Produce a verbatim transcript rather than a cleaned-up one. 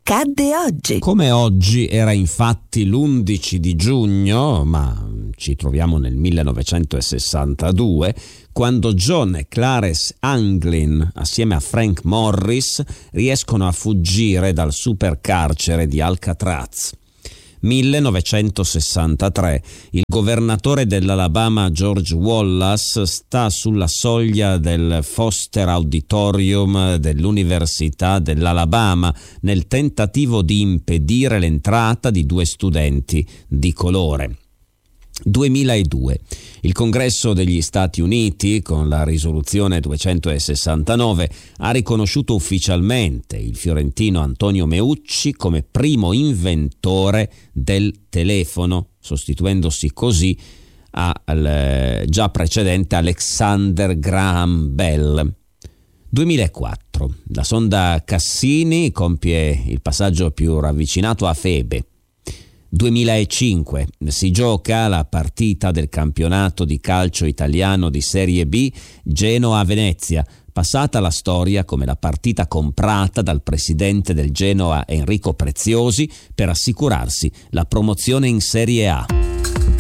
accadde oggi. Come oggi era infatti l'undici di giugno, ma ci troviamo nel millenovecentosessantadue, quando John e Clarence Anglin, assieme a Frank Morris, riescono a fuggire dal supercarcere di Alcatraz. millenovecentosessantatré. Il governatore dell'Alabama George Wallace sta sulla soglia del Foster Auditorium dell'Università dell'Alabama nel tentativo di impedire l'entrata di due studenti di colore. duemiladue. Il Congresso degli Stati Uniti, con la risoluzione duecentosessantanove, ha riconosciuto ufficialmente il fiorentino Antonio Meucci come primo inventore del telefono, sostituendosi così al già precedente Alexander Graham Bell. duemilaquattro. La sonda Cassini compie il passaggio più ravvicinato a Febe. duemilacinque. Si gioca la partita del campionato di calcio italiano di Serie B Genoa-Venezia, passata alla storia come la partita comprata dal presidente del Genoa Enrico Preziosi per assicurarsi la promozione in Serie A.